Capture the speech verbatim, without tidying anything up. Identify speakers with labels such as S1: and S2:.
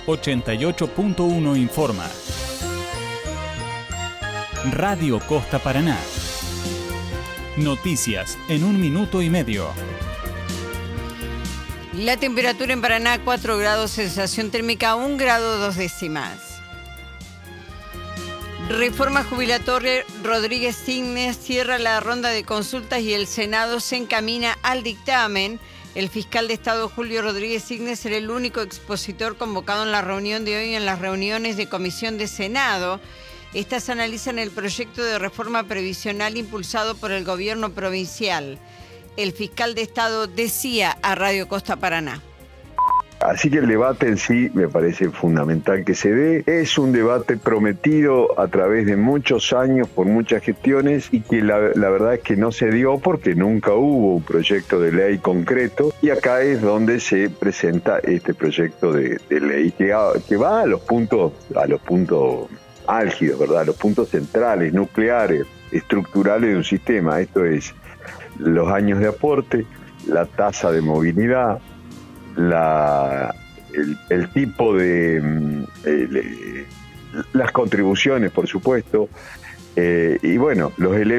S1: ochenta y ocho punto uno informa. Radio Costa Paraná. Noticias en un minuto y medio.
S2: La temperatura en Paraná cuatro grados, sensación térmica un grado dos décimas. Reforma jubilatoria, Rodríguez Signes cierra la ronda de consultas y el Senado se encamina al dictamen. El fiscal de Estado Julio Rodríguez Signes será el único expositor convocado en la reunión de hoy en las reuniones de comisión de Senado. Estas analizan el proyecto de reforma previsional impulsado por el gobierno provincial. El fiscal de Estado decía a Radio Costa Paraná.
S3: Así que el debate en sí me parece fundamental que se dé. Es un debate prometido a través de muchos años por muchas gestiones y que la, la verdad es que no se dio porque nunca hubo un proyecto de ley concreto, y acá es donde se presenta este proyecto de, de ley que, que va a los puntos, a los puntos álgidos, ¿verdad? A los puntos centrales, nucleares, estructurales de un sistema. Esto es los años de aporte, la tasa de movilidad, La, el, el tipo de el, las contribuciones, por supuesto, eh, y bueno, los elementos